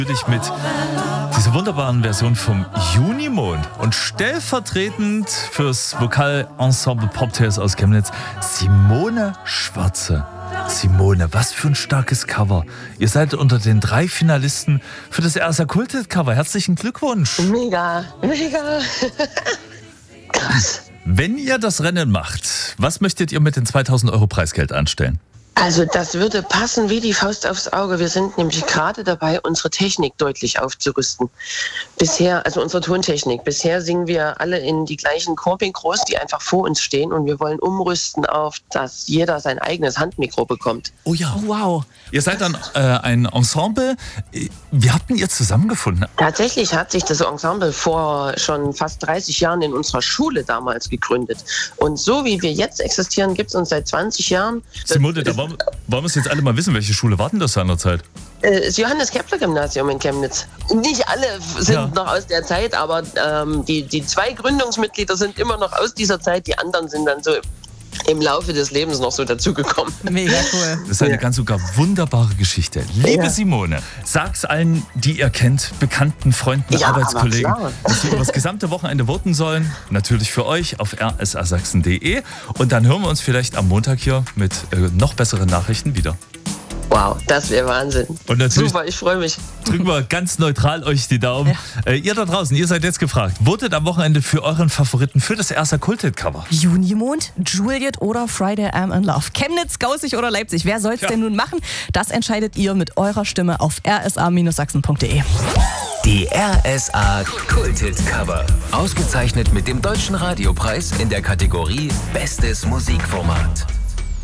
Natürlich mit dieser wunderbaren Version vom Junimond und stellvertretend fürs Vokalensemble Poptails aus Chemnitz Simone Schwarze. Simone, was für ein starkes Cover. Ihr seid unter den 3 Finalisten für das RSA Kulthit Cover. Herzlichen Glückwunsch. Mega. Krass. Wenn ihr das Rennen macht, was möchtet ihr mit den 2.000 € Preisgeld anstellen? Also das würde passen wie die Faust aufs Auge. Wir sind nämlich gerade dabei, unsere Technik deutlich aufzurüsten. Bisher, also unsere Tontechnik. Bisher singen wir alle in die gleichen Chormikros, die einfach vor uns stehen. Und wir wollen umrüsten auf, dass jeder sein eigenes Handmikro bekommt. Oh ja. Wow. Ihr seid dann ein Ensemble. Wie habt ihr zusammengefunden? Tatsächlich hat sich das Ensemble vor schon fast 30 Jahren in unserer Schule damals gegründet. Und so wie wir jetzt existieren, gibt es uns seit 20 Jahren. Simone, da wollen wir es jetzt alle mal wissen, welche Schule war denn das seinerzeit? Das Johannes-Kepler-Gymnasium in Chemnitz. Nicht alle sind noch aus der Zeit, aber die 2 Gründungsmitglieder sind immer noch aus dieser Zeit. Die anderen sind dann so im Laufe des Lebens noch so dazugekommen. Mega cool. Das ist eine ganz sogar wunderbare Geschichte. Liebe Simone, sag's allen, die ihr kennt, Bekannten, Freunden, Arbeitskollegen, dass sie über das gesamte Wochenende voten sollen. Natürlich für euch auf rsasachsen.de. Und dann hören wir uns vielleicht am Montag hier mit noch besseren Nachrichten wieder. Wow, das wäre Wahnsinn. Und natürlich super, ich freue mich. Drücken wir ganz neutral euch die Daumen. Ja. Ihr da draußen, ihr seid jetzt gefragt. Votet am Wochenende für euren Favoriten für das RSA Kulthit-Cover. Junimond, Juliet oder Friday I'm in Love. Chemnitz, Gaußig oder Leipzig. Wer soll's denn nun machen? Das entscheidet ihr mit eurer Stimme auf rsa-sachsen.de. Die RSA Kulthit-Cover. Ausgezeichnet mit dem Deutschen Radiopreis in der Kategorie Bestes Musikformat.